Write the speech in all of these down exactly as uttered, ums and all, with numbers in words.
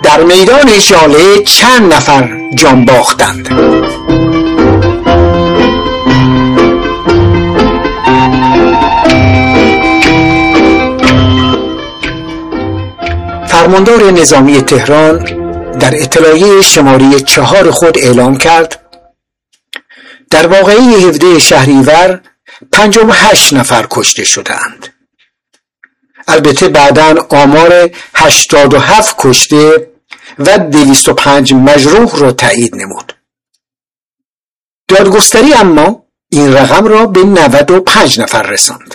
در میدان ژاله چند نفر جان باختند. فرماندار نظامی تهران در اطلاعیه شماره چهار خود اعلام کرد در واقعه هفده شهریور پنجاه و هشت نفر کشته شدند. البته بعداً آمار هشتاد و هفت کشته و دویست و پنج مجروح را تایید نمود. دادگستری اما این رقم را به نود و پنج نفر رساند.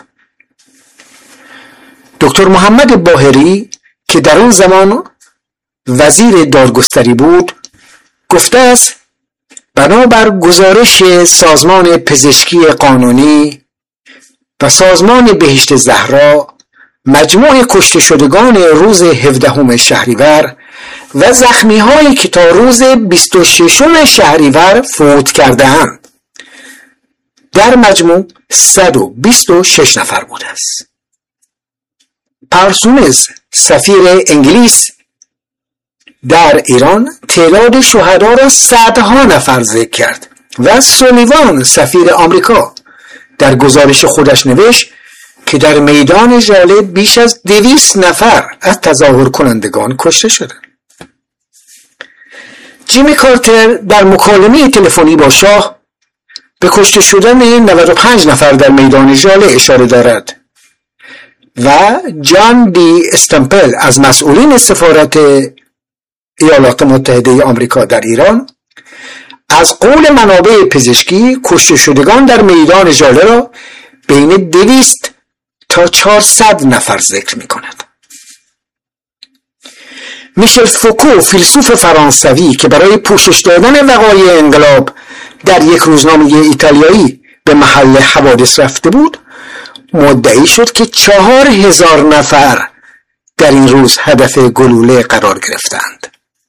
دکتر محمد باهری که در اون زمان وزیر دادگستری بود گفته است بنابر گزارش سازمان پزشکی قانونی و سازمان بهشت زهرا مجموع کشته شدگان روز هفدهم شهریور و زخمی هایی که تا روز بیست و ششم شهریور فوت کرده اند در مجموع صد و بیست و شش نفر بوده است. پارسونز سفیر انگلیس در ایران تعداد شهدا را صدها نفر ذکر کرد و سولیوان سفیر آمریکا در گزارش خودش نوشت که در میدان ژاله بیش از دویست نفر از تظاهر کنندگان کشته شدند. جیمی کارتر در مکالمه تلفنی با شاه به کشته شدن نود و پنج نفر در میدان ژاله اشاره دارد و جان دی استمپل از مسئولین سفارت ایالات متحده آمریکا در ایران از قول منابع پزشکی کشته شدگان در میدان ژاله را بین دویست تا چهارصد نفر ذکر می کند. میشل فوکو فیلسوف فرانسوی که برای پوشش دادن وقایع انقلاب در یک روزنامه ایتالیایی به محل حوادث رفته بود مدعی شد که چهار هزار نفر در این روز هدف گلوله قرار گرفتند.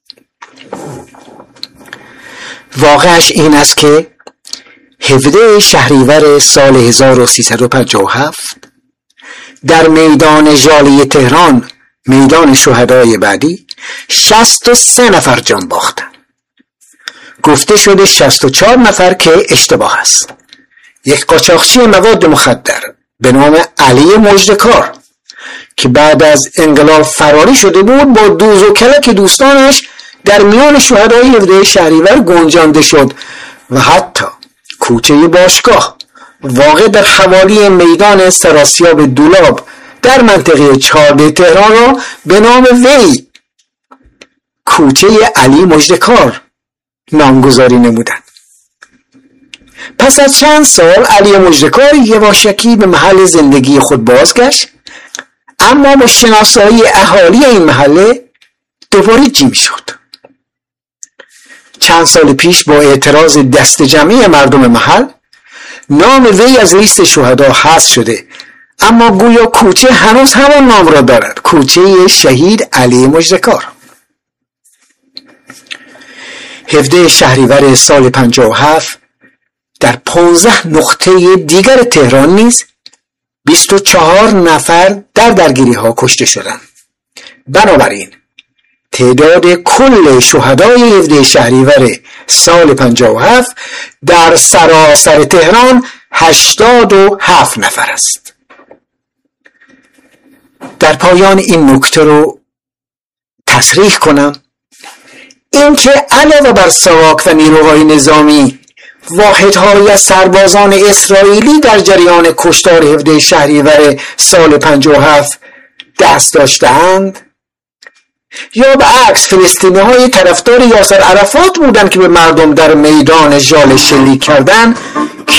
واقعش این است که هفده شهریور سال هزار و سیصد و پنجاه و هفت در میدان ژاله تهران، میدان شهدای بعدی، شصت و سه نفر جان باختند. گفته شده شصت و چهار نفر که اشتباه است. یک قاچاقچی مواد مخدر به نام علی مژدکار که بعد از انقلاب فراری شده بود با دوز و کلک دوستانش در میان شهدای هفده شهریور گنجانده شد و حتی کوچه باشگاه واقع در حوالی میدان سراسیاب دولاب در منطقه چارده تهران را به نام وی کوچه علی مژدکار نامگذاری نمودند. پس از چند سال علی مژدکار یواشکی به محل زندگی خود بازگشت، اما با شناسایی اهالی این محله دوباره جیم شد. چند سال پیش با اعتراض دست جمعی مردم محل نام وی از لیست شهدا حذف شده، اما گویا کوچه هنوز همان نام را دارد، کوچه شهید علی مژدکار. هفده شهریور سال پنجاه و هفت در پانزده نقطه دیگر تهران نیز بیست و چهار نفر در درگیری ها کشته شدند. بنابراین تعداد کل شهدای هفده شهریور سال پنجاه و هفت در سراسر تهران هشتاد و هفت نفر است. در پایان این نکته رو تصریح کنم اینکه علاوه بر ساواک و نیروهای نظامی واحدهایی از سربازان اسرائیلی در جریان کشتار هفده شهریور سال پنجاه و هفت دست داشتند، یا به عکس فلسطینی های طرفدار یاسر عرفات بودند که به مردم در میدان ژاله شلیک کردند،